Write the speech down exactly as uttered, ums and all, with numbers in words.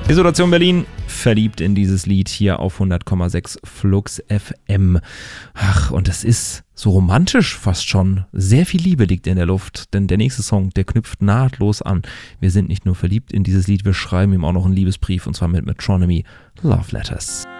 Isolation Berlin, verliebt in dieses Lied hier auf hundert Komma sechs Flux F M. Ach, und es ist so romantisch fast schon. Sehr viel Liebe liegt in der Luft, denn der nächste Song, der knüpft nahtlos an. Wir sind nicht nur verliebt in dieses Lied, wir schreiben ihm auch noch einen Liebesbrief, und zwar mit Metronomy, Love Letters.